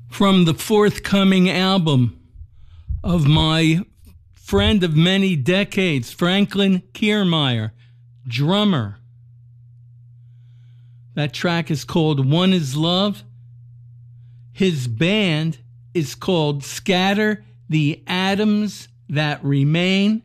from the forthcoming album of my friend of many decades, Franklin Kiermaier, drummer. That track is called One Is Love. His band is called Scatter the Atoms That Remain.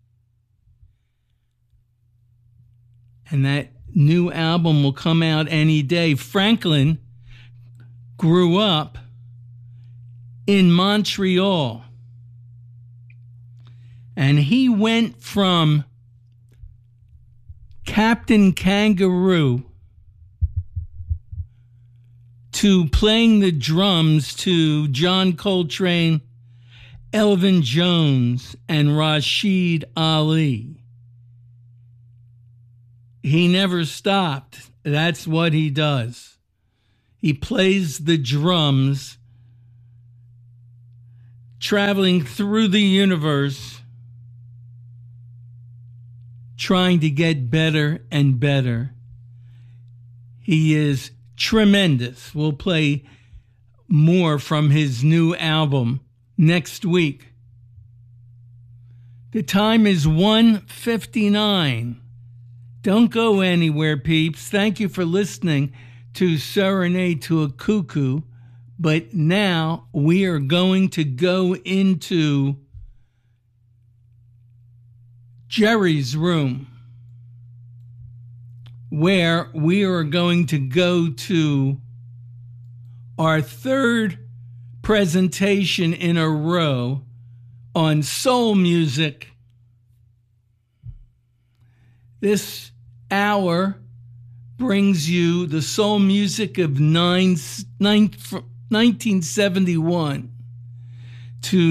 And that new album will come out any day. Franklin grew up in Montreal. And he went from Captain Kangaroo to playing the drums to John Coltrane, Elvin Jones, and Rashid Ali. He never stopped. That's what he does. He plays the drums, traveling through the universe, trying to get better and better. He is tremendous. We'll play more from his new album next week. The time is 1:59. Don't go anywhere, peeps. Thank you for listening to Serenade to a Cuckoo. But now we are going to go into Jerry's room, where we are going to go to our third presentation in a row on soul music. This hour brings you the soul music of 1971 to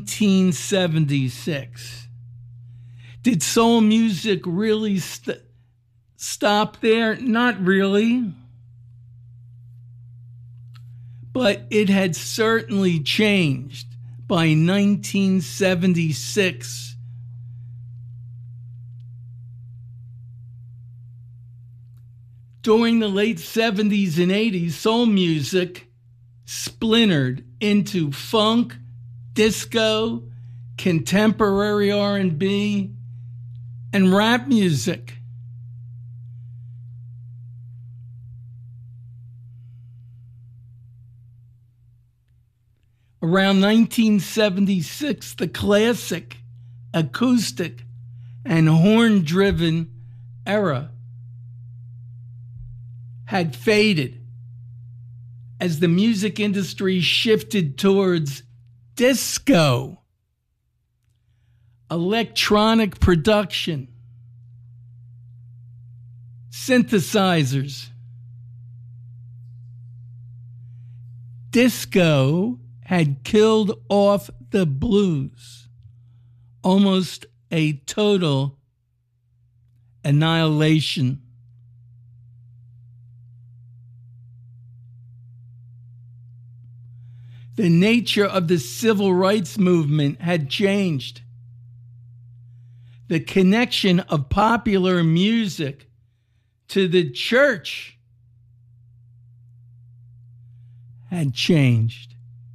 1976. Did soul music really stop there? Not really. But it had certainly changed by 1976. During the late 70s and 80s, soul music splintered into funk, disco, contemporary R&B, and rap music. Around 1976, the classic, acoustic, and horn-driven era had faded as the music industry shifted towards disco, electronic production, synthesizers. Disco had killed off the blues, almost a total annihilation. The nature of the civil rights movement had changed. The connection of popular music to the church had changed.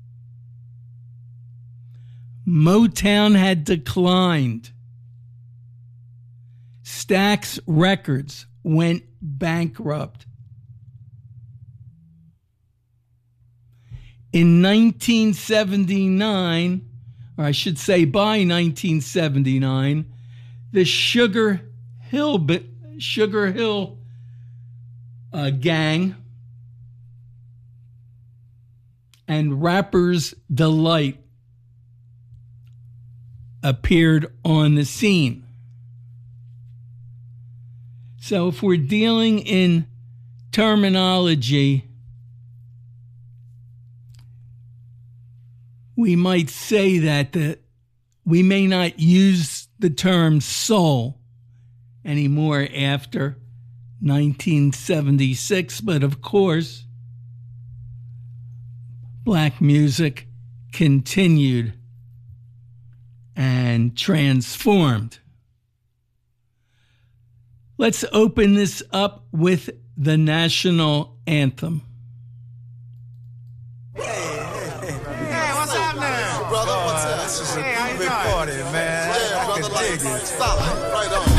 Motown had declined. Stax Records went bankrupt. In 1979, or I should say by 1979, the Sugar Hill Gang and Rapper's Delight appeared on the scene. So if we're dealing in terminology, we might say that we may not use the term soul anymore after 1976, but of course, black music continued and transformed. Let's open this up with the national anthem. Hey, hey. Hey, what's up now? Brother, what's up? This is a big party, man. Yeah, brother, like, stop. Right on.